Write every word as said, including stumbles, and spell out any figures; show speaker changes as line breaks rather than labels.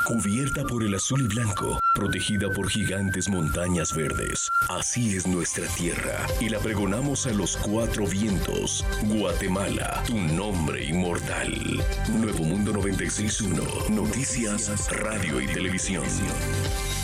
cubierta por el azul y blanco, protegida por gigantes montañas verdes. Así es nuestra tierra y la pregonamos a los cuatro vientos. Guatemala, tu nombre inmortal. Nuevo Mundo noventa y seis punto uno, Noticias, Radio y Televisión.